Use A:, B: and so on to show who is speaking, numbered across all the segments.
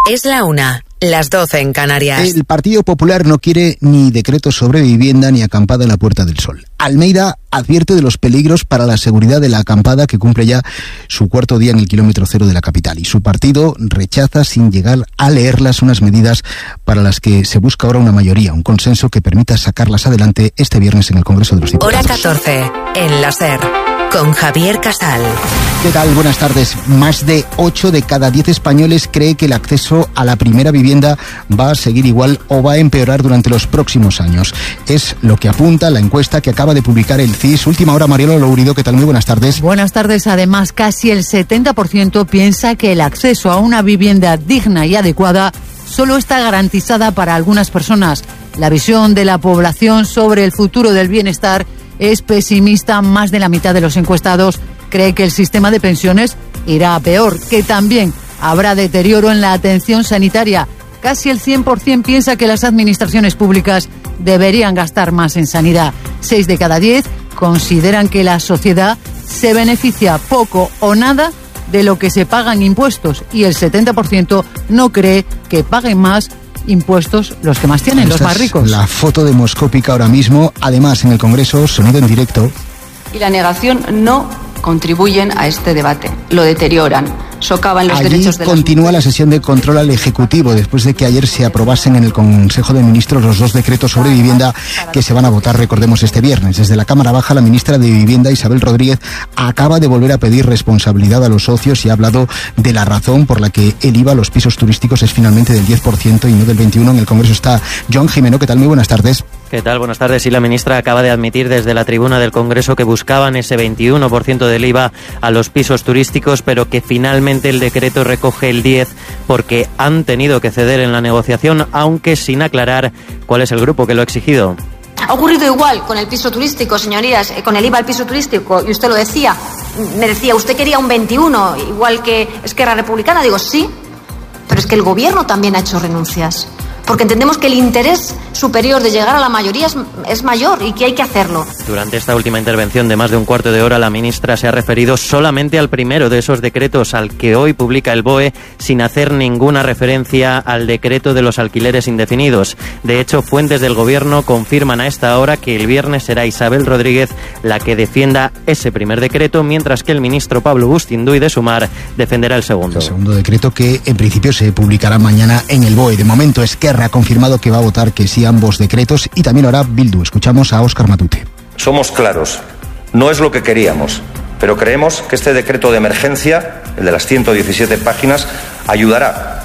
A: Es la 1, las 12 en Canarias.
B: El Partido Popular no quiere ni decreto sobre vivienda ni acampada en la Puerta del Sol. Almeida advierte de los peligros para la seguridad de la acampada, que cumple ya su cuarto día en el kilómetro cero de la capital. Y su partido rechaza, sin llegar a leerlas, unas medidas para las que se busca ahora una mayoría, un consenso que permita sacarlas adelante este viernes en el Congreso de los Diputados.
A: Hora 14, en la SER, con Javier Casal.
B: ¿Qué tal? Buenas tardes. Más de 8 de cada 10 españoles cree que el acceso a la primera vivienda va a seguir igual o va a empeorar durante los próximos años. Es lo que apunta la encuesta que acaba de publicar el CIS. Última hora, Marielo Lourido, ¿qué tal? Muy buenas tardes.
C: Buenas tardes. Además, casi el 70% piensa que el acceso a una vivienda digna y adecuada solo está garantizada para algunas personas. La visión de la población sobre el futuro del bienestar es pesimista. Más de la mitad de los encuestados cree que el sistema de pensiones irá a peor, que también habrá deterioro en la atención sanitaria. Casi el 100% piensa que las administraciones públicas deberían gastar más en sanidad. 6 de cada 10 consideran que la sociedad se beneficia poco o nada de lo que se paga en impuestos, y el 70% no cree que paguen más impuestos los que más tienen, los más ricos.
B: La foto demoscópica ahora mismo. Además, en el Congreso, sonido en directo.
D: Y la negación no contribuyen a este debate, lo deterioran, socavan los derechos de las
B: continúa
D: mujeres.
B: la sesión de control al Ejecutivo, después de que ayer se aprobasen en el Consejo de Ministros los 2 decretos sobre vivienda que se van a votar, recordemos, este viernes. Desde la Cámara Baja, la ministra de Vivienda, Isabel Rodríguez, acaba de volver a pedir responsabilidad a los socios y ha hablado de la razón por la que el IVA a los pisos turísticos es finalmente del 10% y no del 21%. En el Congreso está Jon Gimeno. ¿Qué tal? Muy buenas tardes.
E: ¿Qué tal? Buenas tardes. Y la ministra acaba de admitir desde la tribuna del Congreso que buscaban ese 21% del IVA a los pisos turísticos, pero que finalmente el decreto recoge el 10% porque han tenido que ceder en la negociación, aunque sin aclarar cuál es el grupo que lo ha exigido.
D: Ha ocurrido igual con el piso turístico, señorías, con el IVA al piso turístico, y usted lo decía, me decía, usted quería un 21%, igual que Esquerra Republicana. Digo, sí, pero es que el gobierno también ha hecho renuncias, porque entendemos que el interés superior de llegar a la mayoría es mayor y que hay que hacerlo.
E: Durante esta última intervención de más de un cuarto de hora, la ministra se ha referido solamente al primero de esos decretos, al que hoy publica el BOE, sin hacer ninguna referencia al decreto de los alquileres indefinidos. De hecho, fuentes del gobierno confirman a esta hora que el viernes será Isabel Rodríguez la que defienda ese primer decreto, mientras que el ministro Pablo Bustinduy de Sumar defenderá el segundo.
B: El segundo decreto, que en principio se publicará mañana en el BOE. De momento, Esquerra ha confirmado que va a votar que sí a ambos decretos, y también lo hará Bildu. Escuchamos a Óscar Matute.
F: Somos claros, no es lo que queríamos, pero creemos que este decreto de emergencia, el de las 117 páginas, ayudará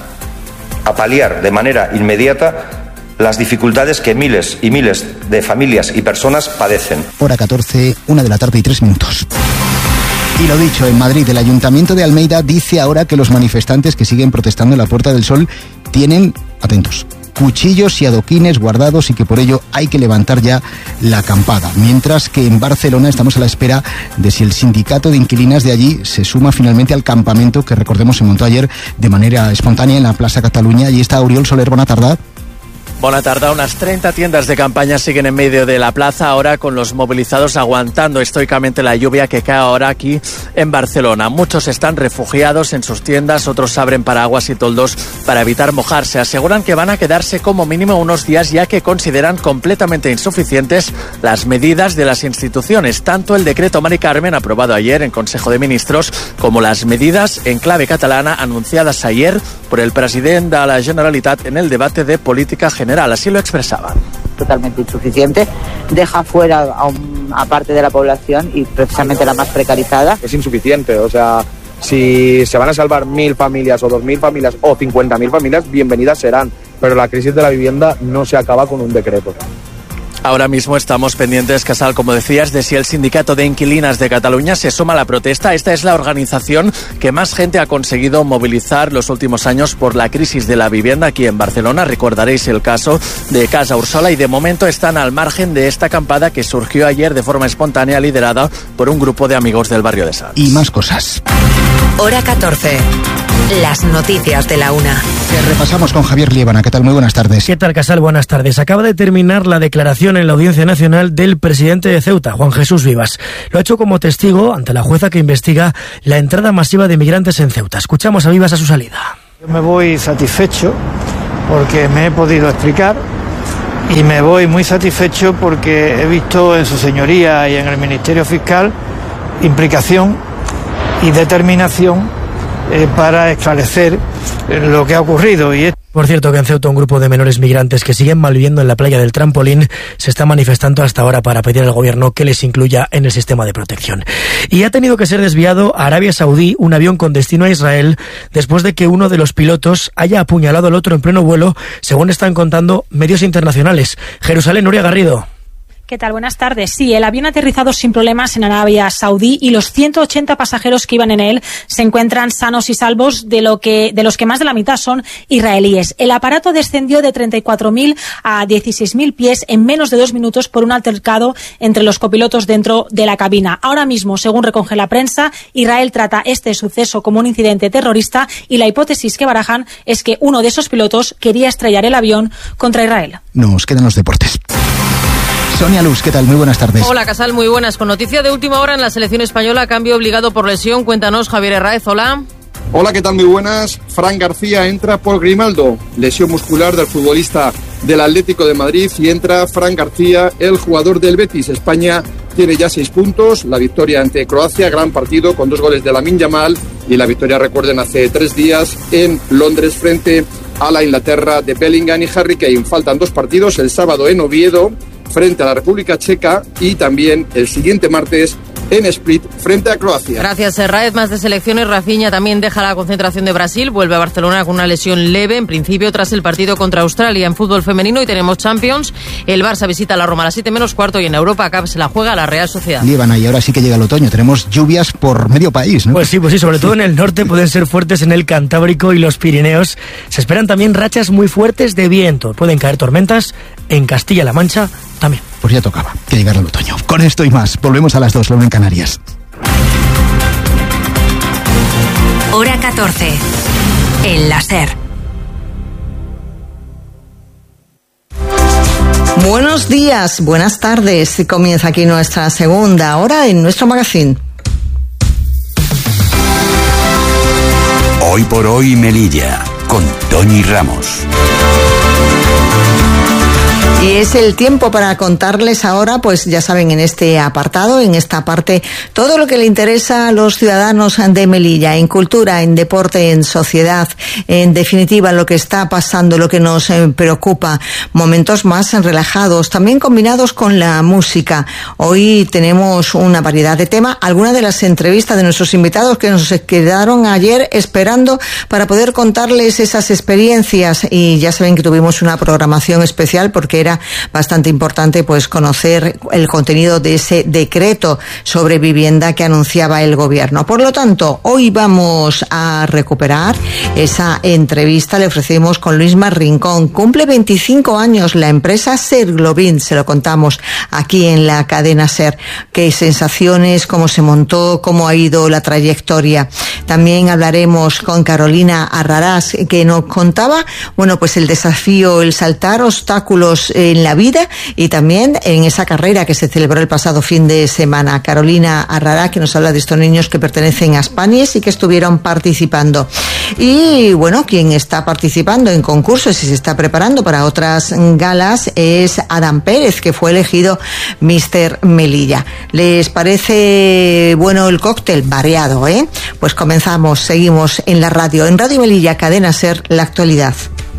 F: a paliar de manera inmediata las dificultades que miles y miles de familias y personas padecen.
B: Hora 14, 1:03 p.m. Y lo dicho, en Madrid, el Ayuntamiento de Almeida dice ahora que los manifestantes que siguen protestando en la Puerta del Sol tienen, atentos, cuchillos y adoquines guardados, y que por ello hay que levantar ya la acampada. Mientras que en Barcelona estamos a la espera de si el sindicato de inquilinas de allí se suma finalmente al campamento que, recordemos, se montó ayer de manera espontánea en la Plaça Catalunya. Allí está Oriol Soler. Buena tarde.
G: Bona tarda. Unas 30 tiendas de campaña siguen en medio de la plaza, ahora con los movilizados aguantando estoicamente la lluvia que cae ahora aquí en Barcelona. Muchos están refugiados en sus tiendas, otros abren paraguas y toldos para evitar mojarse. Aseguran que van a quedarse como mínimo unos días, ya que consideran completamente insuficientes las medidas de las instituciones, tanto el decreto Mari Carmen aprobado ayer en Consejo de Ministros como las medidas en clave catalana anunciadas ayer por el presidente de la Generalitat en el debate de política general. Así lo expresaban.
H: Totalmente insuficiente, deja fuera a parte de la población, y precisamente la más precarizada.
I: Es insuficiente, o sea, si se van a salvar 1.000 familias o 2.000 familias o 50.000 familias, bienvenidas serán, pero la crisis de la vivienda no se acaba con un decreto.
G: Ahora mismo estamos pendientes, Casal, como decías, de si el Sindicato de Inquilinas de Cataluña se suma a la protesta. Esta es la organización que más gente ha conseguido movilizar los últimos años por la crisis de la vivienda aquí en Barcelona. Recordaréis el caso de Casa Úrsula, y de momento están al margen de esta acampada que surgió ayer de forma espontánea, liderada por un grupo de amigos del barrio de Sants.
B: Y más cosas.
A: Hora 14. Las noticias de la 1.
B: Que repasamos con Javier Liébana. ¿Qué tal? Muy buenas tardes.
J: ¿Qué tal, Casal? Buenas tardes. Acaba de terminar la declaración en la Audiencia Nacional del presidente de Ceuta, Juan Jesús Vivas. Lo ha hecho como testigo ante la jueza que investiga la entrada masiva de migrantes en Ceuta. Escuchamos a Vivas a su salida.
K: Yo me voy satisfecho porque me he podido explicar y me voy muy satisfecho porque he visto en su señoría y en el Ministerio Fiscal implicación y determinación para esclarecer lo que ha ocurrido.
J: Por cierto, que en Ceuta un grupo de menores migrantes que siguen malviviendo en la playa del Trampolín se está manifestando hasta ahora para pedir al gobierno que les incluya en el sistema de protección. Y ha tenido que ser desviado a Arabia Saudí un avión con destino a Israel después de que uno de los pilotos haya apuñalado al otro en pleno vuelo, según están contando medios internacionales. Jerusalén, Nuria Garrido.
L: ¿Qué tal? Buenas tardes. Sí, el avión ha aterrizado sin problemas en Arabia Saudí y los 180 pasajeros que iban en él se encuentran sanos y salvos, de los que más de la mitad son israelíes. El aparato descendió de 34.000 a 16.000 pies en menos de 2 minutos por un altercado entre los copilotos dentro de la cabina. Ahora mismo, según recoge la prensa, Israel trata este suceso como un incidente terrorista y la hipótesis que barajan es que uno de esos pilotos quería estrellar el avión contra Israel.
B: Nos quedan los deportes. Sonia Luz, ¿qué tal? Muy buenas tardes.
M: Hola, Casal, muy buenas. Con noticia de última hora en la selección española, cambio obligado por lesión. Cuéntanos, Javier Herráez, hola.
N: Hola, ¿qué tal? Muy buenas. Fran García entra por Grimaldo, lesión muscular del futbolista del Atlético de Madrid, y entra Fran García, el jugador del Betis. España tiene ya 6 puntos, la victoria ante Croacia, gran partido con 2 goles de Lamine Yamal, y la victoria, recuerden, hace 3 días en Londres frente a la Inglaterra de Bellingham y Harry Kane. Faltan 2 partidos, el sábado en Oviedo frente a la República Checa y también el siguiente martes en Split frente a Croacia.
M: Gracias, Herráez. Más de selecciones. Rafinha también deja la concentración de Brasil, vuelve a Barcelona con una lesión leve, en principio tras el partido contra Australia. En fútbol femenino y tenemos Champions, el Barça visita a la Roma a las 7:15 y en Europa Cup se la juega la Real Sociedad.
B: Líbana, y ahora sí que llega el otoño, tenemos lluvias por medio país, ¿no?
J: Pues sí, sobre todo en el norte pueden ser fuertes en el Cantábrico y los Pirineos. Se esperan también rachas muy fuertes de viento, pueden caer tormentas en Castilla-La Mancha también.
B: Pues ya tocaba que llegara el otoño. Con esto y más, volvemos a las 2, luego en Canarias.
A: Hora 14. El láser.
O: Buenos días, buenas tardes. Comienza aquí nuestra segunda hora en nuestro magazine.
P: Hoy por hoy Melilla, con Toñi Ramos.
O: Y es el tiempo para contarles ahora, pues ya saben, en este apartado, en esta parte, todo lo que le interesa a los ciudadanos de Melilla, en cultura, en deporte, en sociedad, en definitiva lo que está pasando, lo que nos preocupa, momentos más relajados, también combinados con la música. Hoy tenemos una variedad de temas, algunas de las entrevistas de nuestros invitados que nos quedaron ayer esperando para poder contarles esas experiencias, y ya saben que tuvimos una programación especial porque era bastante importante pues conocer el contenido de ese decreto sobre vivienda que anunciaba el gobierno. Por lo tanto, hoy vamos a recuperar esa entrevista. Le ofrecemos con Luisma Rincón. Cumple 25 años la empresa Serglobin, se lo contamos aquí en la cadena SER. Qué sensaciones, cómo se montó, cómo ha ido la trayectoria. También hablaremos con Carolina Arrarás, que nos contaba, bueno, pues el desafío, el saltar obstáculos en la vida y también en esa carrera que se celebró el pasado fin de semana. Carolina Arrarás, que nos habla de estos niños que pertenecen a Spanies y que estuvieron participando. Y bueno, quien está participando en concursos y se está preparando para otras galas es Adam Pérez, que fue elegido Mr. Melilla. ¿Les parece bueno el cóctel? Variado, ¿eh? Pues comenzamos, seguimos en la radio, en Radio Melilla, Cadena SER, la actualidad.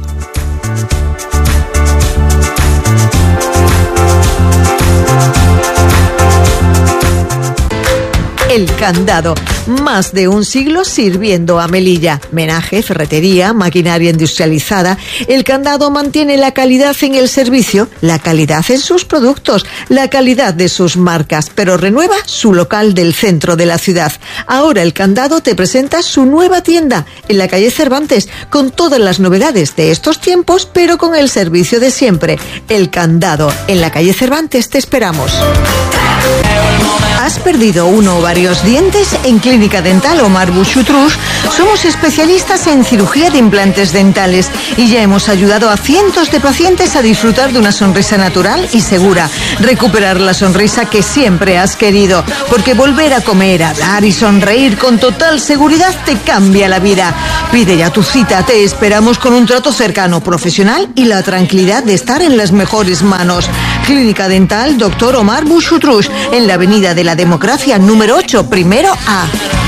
O: El Candado, más de un siglo sirviendo a Melilla. Menaje, ferretería, maquinaria industrializada. El Candado mantiene la calidad en el servicio, la calidad en sus productos, la calidad de sus marcas, pero renueva su local del centro de la ciudad. Ahora el Candado te presenta su nueva tienda en la calle Cervantes, con todas las novedades de estos tiempos, pero con el servicio de siempre. El Candado, en la calle Cervantes, te esperamos. ¿Has perdido uno o varios dientes? En Clínica Dental Omar Bouchoutrouche somos especialistas en cirugía de implantes dentales y ya hemos ayudado a cientos de pacientes a disfrutar de una sonrisa natural y segura. Recuperar la sonrisa que siempre has querido, porque volver a comer, hablar y sonreír con total seguridad te cambia la vida. Pide ya tu cita, te esperamos con un trato cercano, profesional y la tranquilidad de estar en las mejores manos. Clínica Dental Dr. Omar Bouchoutrouche, en la Avenida de la Democracia número 8, primero A.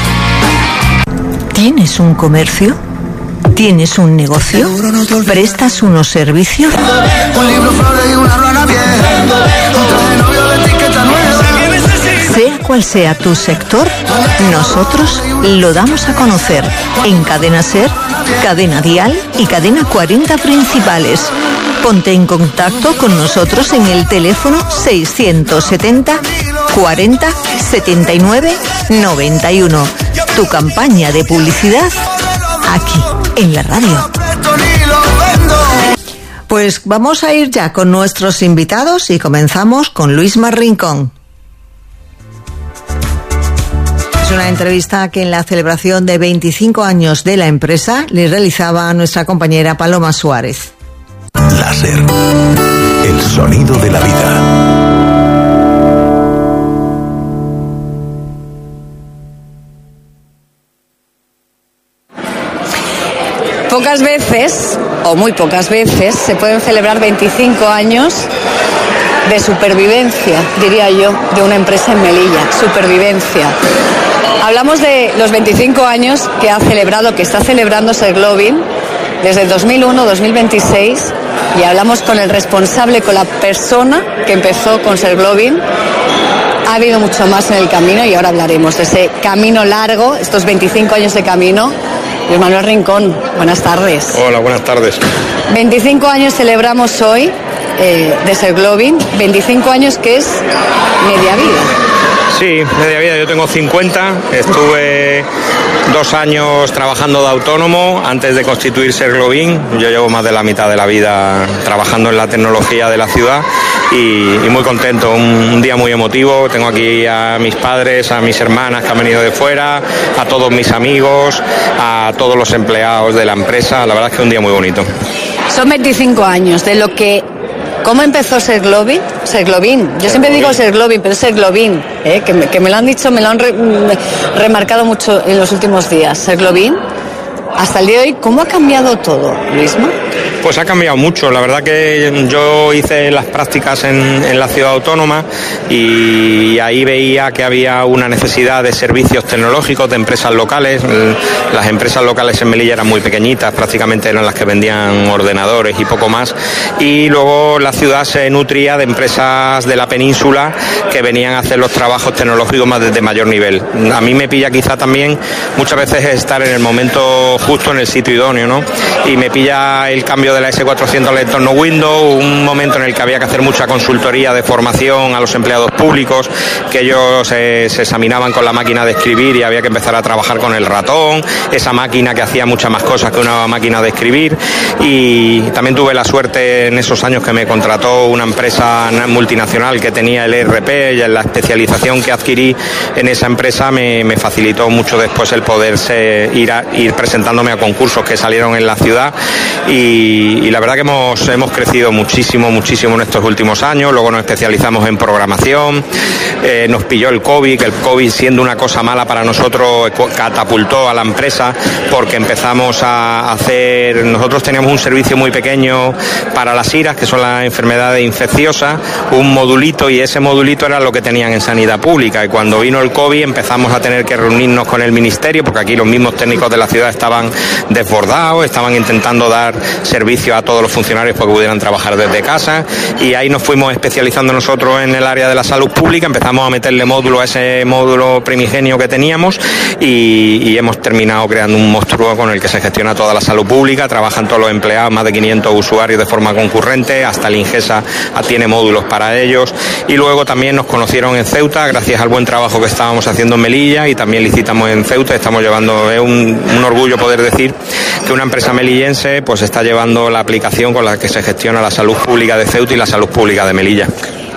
O: ¿Tienes un comercio? ¿Tienes un negocio? ¿Prestas unos servicios? Sea cual sea tu sector, nosotros lo damos a conocer en Cadena SER, Cadena Dial y Cadena 40 Principales. Ponte en contacto con nosotros en el teléfono 670 40 79 91. Tu campaña de publicidad aquí en la radio. Pues vamos a ir ya con nuestros invitados y comenzamos con Luisma Rincón. Es una entrevista que en la celebración de 25 años de la empresa le realizaba a nuestra compañera Paloma Suárez.
Q: Láser, el sonido de la vida.
R: Pocas veces, o muy pocas veces, se pueden celebrar 25 años de supervivencia, diría yo, de una empresa en Melilla. Supervivencia. Hablamos de los 25 años que está celebrando Serglobin desde el 2001-2026, y hablamos con el responsable, con la persona que empezó con Serglobin. Ha habido mucho más en el camino y ahora hablaremos de ese camino largo, estos 25 años de camino. Luis Manuel Rincón, buenas tardes.
S: Hola, buenas tardes.
R: 25 años celebramos hoy de Serglobin, 25 años que es media vida.
S: Sí, media vida. Yo tengo 50, estuve 2 años trabajando de autónomo antes de constituir Serglobin. Yo llevo más de la mitad de la vida trabajando en la tecnología de la ciudad y muy contento, un día muy emotivo. Tengo aquí a mis padres, a mis hermanas que han venido de fuera, a todos mis amigos, a todos los empleados de la empresa. La verdad es que es un día muy bonito.
R: Son 25 años de lo que... ¿Cómo empezó Serglobin? Yo siempre digo Serglobin, pero es Serglobin, que me lo han dicho, me lo han remarcado mucho en los últimos días. Serglobin, hasta el día de hoy, ¿cómo ha cambiado todo, Luisma?
S: Pues ha cambiado mucho. La verdad que yo hice las prácticas en la ciudad autónoma y ahí veía que había una necesidad de servicios tecnológicos de empresas locales. Las empresas locales en Melilla eran muy pequeñitas, prácticamente eran las que vendían ordenadores y poco más. Y luego la ciudad se nutría de empresas de la península que venían a hacer los trabajos tecnológicos más desde mayor nivel. A mí me pilla quizá también muchas veces estar en el momento justo, en el sitio idóneo, ¿no? Y me pilla el cambio de la S400 al entorno Windows, un momento en el que había que hacer mucha consultoría de formación a los empleados públicos, que ellos se examinaban con la máquina de escribir y había que empezar a trabajar con el ratón, esa máquina que hacía muchas más cosas que una máquina de escribir. Y también tuve la suerte en esos años que me contrató una empresa multinacional que tenía el ERP, y la especialización que adquirí en esa empresa me facilitó mucho después el poderse ir presentándome a concursos que salieron en la ciudad y la verdad que hemos crecido muchísimo en estos últimos años. Luego nos especializamos en programación, nos pilló el COVID, que el COVID, siendo una cosa mala para nosotros, catapultó a la empresa porque empezamos a hacer... Nosotros teníamos un servicio muy pequeño para las IRAS, que son las enfermedades infecciosas, un modulito, y ese modulito era lo que tenían en sanidad pública, y cuando vino el COVID empezamos a tener que reunirnos con el ministerio, porque aquí los mismos técnicos de la ciudad estaban desbordados, estaban intentando dar servicio a todos los funcionarios para que pudieran trabajar desde casa, y ahí nos fuimos especializando nosotros en el área de la salud pública, empezamos a meterle módulo a ese módulo primigenio que teníamos y hemos terminado creando un monstruo con el que se gestiona toda la salud pública. Trabajan todos los empleados, más de 500 usuarios de forma concurrente, hasta el Ingesa tiene módulos para ellos, y luego también nos conocieron en Ceuta gracias al buen trabajo que estábamos haciendo en Melilla, y también licitamos en Ceuta. Estamos llevando, es un orgullo poder decir que una empresa melillense pues está llevando la aplicación con la que se gestiona la salud pública de Ceuta y la salud pública de Melilla.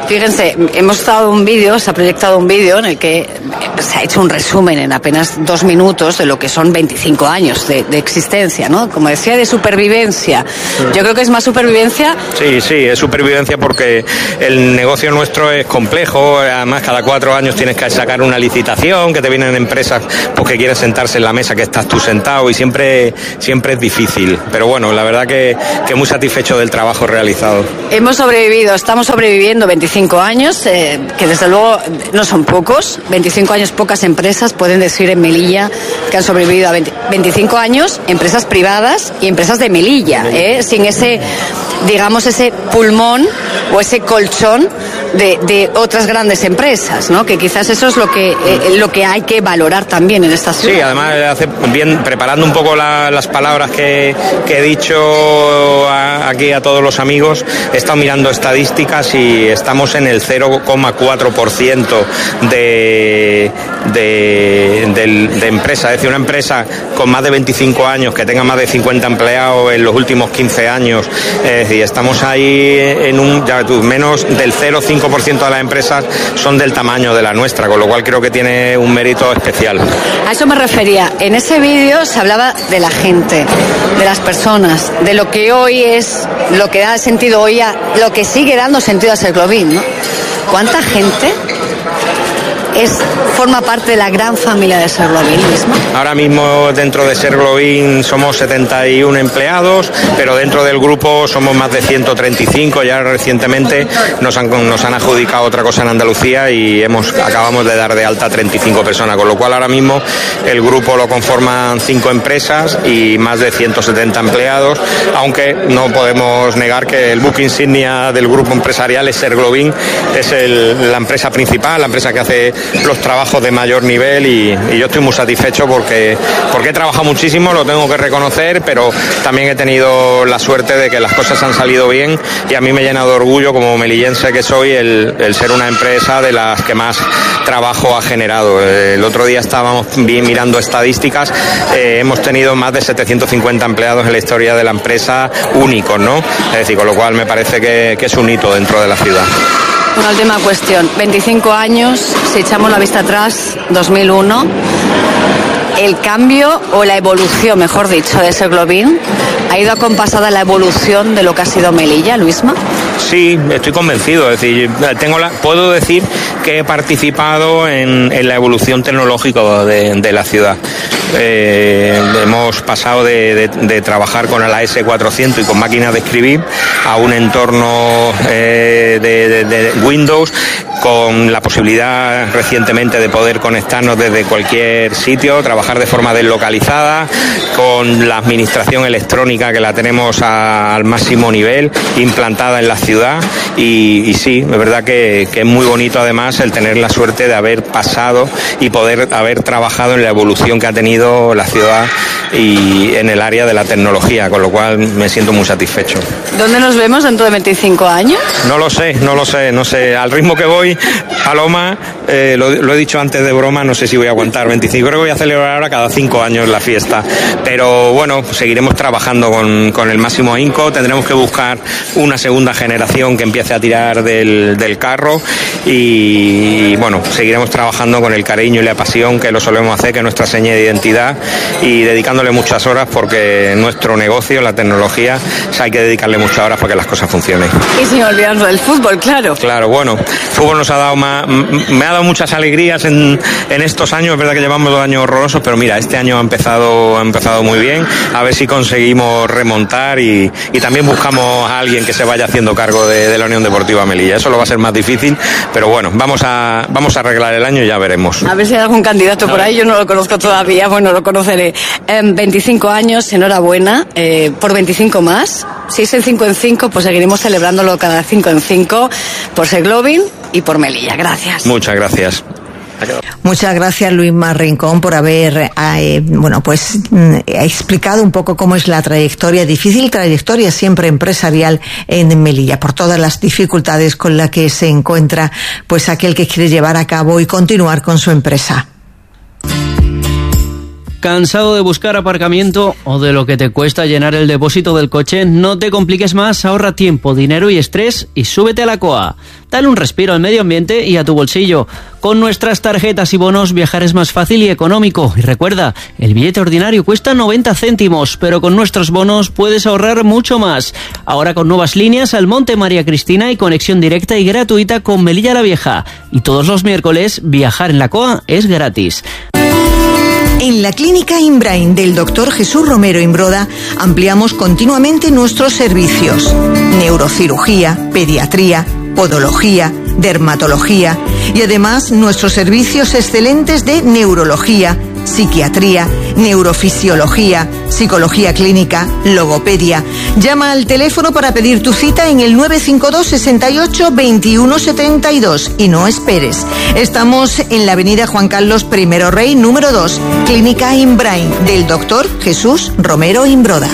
R: Fíjense, hemos estado un vídeo, se ha proyectado un vídeo en el que se ha hecho un resumen en apenas 2 minutos de lo que son 25 años de existencia, ¿no? Como decía, de supervivencia. Yo creo que es más supervivencia.
S: Sí, es supervivencia porque el negocio nuestro es complejo. Además, cada 4 años tienes que sacar una licitación, que te vienen empresas porque quieren sentarse en la mesa que estás tú sentado, y siempre es difícil. Pero bueno, la verdad que muy satisfecho del trabajo realizado.
R: Hemos sobrevivido, estamos sobreviviendo 25 años, que desde luego no son pocos. 25 años, pocas empresas pueden decir en Melilla que han sobrevivido a 25 años, empresas privadas y empresas de Melilla, sin ese, digamos, ese pulmón o ese colchón de otras grandes empresas, ¿no? Que quizás eso es lo que hay que valorar también en esta ciudad.
S: Sí, además, preparando un poco las palabras que he dicho aquí a todos los amigos, he estado mirando estadísticas y estamos en el 0,4% de empresa. Es decir, una empresa con más de 25 años, que tenga más de 50 empleados en los últimos 15 años, es decir, estamos ahí en menos del 0,5% de las empresas son del tamaño de la nuestra, con lo cual creo que tiene un mérito especial.
R: A eso me refería. En ese vídeo se hablaba de la gente, de las personas, de lo que hoy es, lo que da sentido hoy a lo que sigue dando sentido a Seglobin, ¿no? ¿Cuánta gente forma parte de la gran familia de Seglobin misma?
S: Ahora mismo dentro de Seglobin somos 71 empleados, pero dentro del grupo somos más de 135. Ya recientemente nos han adjudicado otra cosa en Andalucía y acabamos de dar de alta 35 personas, con lo cual ahora mismo el grupo lo conforman 5 empresas y más de 170 empleados, aunque no podemos negar que el buque insignia del grupo empresarial es Seglobin, es la empresa principal, la empresa que hace los trabajos de mayor nivel, y yo estoy muy satisfecho porque he trabajado muchísimo, lo tengo que reconocer, pero también he tenido la suerte de que las cosas han salido bien, y a mí me llena de orgullo como melillense que soy el ser una empresa de las que más trabajo ha generado. El otro día estábamos mirando estadísticas, hemos tenido más de 750 empleados en la historia de la empresa, únicos, ¿no? Es decir, con lo cual me parece que es un hito dentro de la ciudad.
R: Una última cuestión. 25 años, si echamos la vista atrás, 2001, el cambio o la evolución, mejor dicho, de Seglobin ha ido acompasada a la evolución de lo que ha sido Melilla, Luisma.
S: Sí, estoy convencido. Es decir, puedo decir que he participado en la evolución tecnológica de la ciudad. Hemos pasado de trabajar con el AS400 y con máquinas de escribir a un entorno de Windows, con la posibilidad recientemente de poder conectarnos desde cualquier sitio, trabajar de forma deslocalizada, con la administración electrónica que la tenemos al máximo nivel, implantada en la ciudad, y sí, es verdad que es muy bonito además el tener la suerte de haber pasado y poder haber trabajado en la evolución que ha tenido la ciudad y en el área de la tecnología, con lo cual me siento muy satisfecho.
R: ¿Dónde nos vemos dentro de 25 años?
S: No lo sé. Al ritmo que voy, Paloma, lo he dicho antes de broma, no sé si voy a aguantar 25. Creo que voy a celebrar ahora cada 5 años la fiesta. Pero bueno, seguiremos trabajando con el máximo ahínco. Tendremos que buscar una segunda generación que empiece a tirar del carro. Y bueno, seguiremos trabajando con el cariño y la pasión que lo solemos hacer, que es nuestra seña de identidad, y dedicándole muchas horas, porque nuestro negocio, la tecnología, hay que dedicarle muchas horas para que las cosas funcionen.
R: Y sin olvidarnos del fútbol, claro.
S: Claro, bueno, el fútbol nos ha dado me ha dado muchas alegrías en estos años. Es verdad que llevamos 2 años horrorosos, pero mira, este año ha empezado muy bien. A ver si conseguimos remontar, y también buscamos a alguien que se vaya haciendo cargo de la Unión Deportiva Melilla. Eso lo va a ser más difícil, pero bueno, vamos a arreglar el año y ya veremos.
R: A ver si hay algún candidato por ahí, yo no lo conozco todavía, bueno, lo conoceré. 25 años, enhorabuena, por 25 más. Si es en 5 en 5, pues seguiremos celebrándolo cada 5 en 5 por Seglobin y por Melilla. Gracias.
S: Muchas gracias.
O: Muchas gracias, Luisma Rincón, por haber explicado un poco cómo es la trayectoria, difícil trayectoria siempre empresarial en Melilla, por todas las dificultades con las que se encuentra pues aquel que quiere llevar a cabo y continuar con su empresa.
T: ¿Cansado de buscar aparcamiento o de lo que te cuesta llenar el depósito del coche? No te compliques más, ahorra tiempo, dinero y estrés y súbete a la COA. Dale un respiro al medio ambiente y a tu bolsillo. Con nuestras tarjetas y bonos viajar es más fácil y económico. Y recuerda, el billete ordinario cuesta 90 céntimos, pero con nuestros bonos puedes ahorrar mucho más. Ahora con nuevas líneas al Monte María Cristina y conexión directa y gratuita con Melilla la Vieja. Y todos los miércoles, viajar en la COA es gratis.
O: En la Clínica Inbrain del Dr. Jesús Romero Imbroda ampliamos continuamente nuestros servicios. Neurocirugía, pediatría, podología, dermatología y además nuestros servicios excelentes de neurología, psiquiatría, neurofisiología, psicología clínica, logopedia. Llama al teléfono para pedir tu cita en el 952 68 21 72 y no esperes. Estamos en la avenida Juan Carlos I Rey, número 2, Clínica Inbrain del Dr. Jesús Romero Imbroda.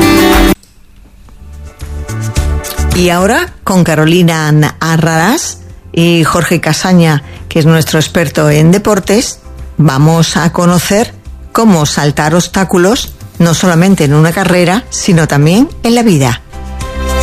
O: Y ahora, con Carolina Arrarás y Jorge Casaña, que es nuestro experto en deportes, vamos a conocer cómo saltar obstáculos, no solamente en una carrera, sino también en la vida.